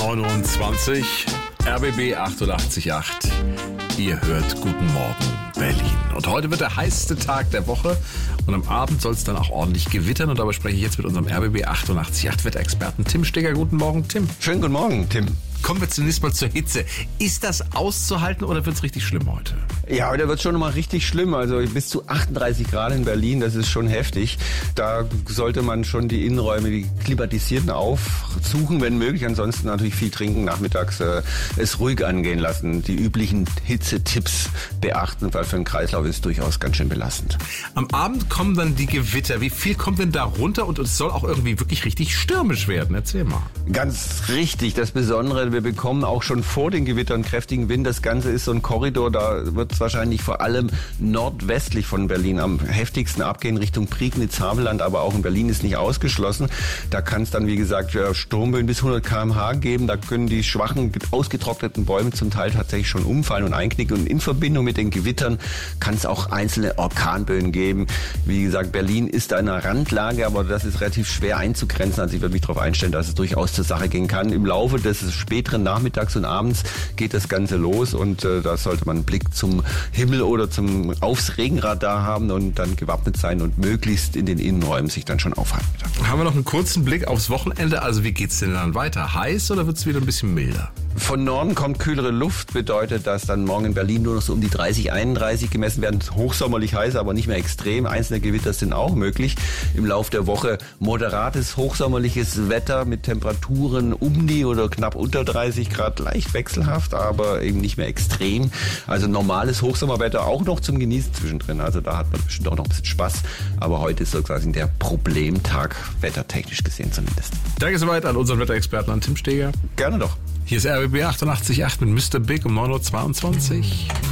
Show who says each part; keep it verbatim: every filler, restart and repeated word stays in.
Speaker 1: neun Uhr zwanzig, R B B achtundachtzig Komma acht. Ihr hört Guten Morgen Berlin. Und heute wird der heißeste Tag der Woche. Und am Abend soll es dann auch ordentlich gewittern. Und darüber spreche ich jetzt mit unserem R B B achtundachtzig Komma acht Wetterexperten Tim Steger. Guten Morgen, Tim.
Speaker 2: Schönen guten Morgen, Tim.
Speaker 1: Kommen wir zunächst mal zur Hitze. Ist das auszuhalten oder wird es richtig schlimm heute?
Speaker 2: Ja, heute wird es schon mal richtig schlimm. Also bis zu achtunddreißig Grad in Berlin, das ist schon heftig. Da sollte man schon die Innenräume, die klimatisierten aufsuchen, wenn möglich. Ansonsten natürlich viel trinken, nachmittags äh, es ruhig angehen lassen. Die üblichen Hitzetipps beachten, weil für den Kreislauf ist es durchaus ganz schön belastend.
Speaker 1: Am Abend kommen dann die Gewitter. Wie viel kommt denn da runter? Und es soll auch irgendwie wirklich richtig stürmisch werden. Erzähl mal.
Speaker 2: Ganz richtig. Das Besondere, wir bekommen auch schon vor den Gewittern kräftigen Wind. Das Ganze ist so ein Korridor, da wird es wahrscheinlich vor allem nordwestlich von Berlin am heftigsten abgehen, Richtung Prignitz, Havelland, aber auch in Berlin ist nicht ausgeschlossen. Da kann es dann, wie gesagt, Sturmböen bis hundert Kilometer pro Stunde geben. Da können die schwachen, ausgetrockneten Bäume zum Teil tatsächlich schon umfallen und einknicken. Und in Verbindung mit den Gewittern kann es auch einzelne Orkanböen geben. Wie gesagt, Berlin ist da in einer Randlage, aber das ist relativ schwer einzugrenzen. Also ich würde mich darauf einstellen, dass es durchaus zur Sache gehen kann. Im Laufe des späteren Nachmittags und abends geht das Ganze los und äh, da sollte man einen Blick zum Himmel oder zum aufs Regenradar haben und dann gewappnet sein und möglichst in den Innenräumen sich dann schon aufhalten.
Speaker 1: Haben wir noch einen kurzen Blick aufs Wochenende? Also wie geht's denn dann weiter? Heiß oder wird es wieder ein bisschen milder?
Speaker 2: Von Norden kommt kühlere Luft, bedeutet, dass dann morgen in Berlin nur noch so um die dreißig, einunddreißig gemessen werden. Hochsommerlich heiß, aber nicht mehr extrem. Einzelne Gewitter sind auch möglich. Im Laufe der Woche moderates, hochsommerliches Wetter mit Temperaturen um die oder knapp unter dreißig Grad, leicht wechselhaft, aber eben nicht mehr extrem. Also normales Hochsommerwetter auch noch zum Genießen zwischendrin. Also da hat man bestimmt auch noch ein bisschen Spaß. Aber heute ist so quasi der Problemtag, wettertechnisch gesehen zumindest.
Speaker 1: Danke soweit an unseren Wetterexperten, an Tim Steger.
Speaker 2: Gerne doch.
Speaker 1: Hier ist R B B achtundachtzig Komma acht mit Mister Big um neun Uhr zweiundzwanzig.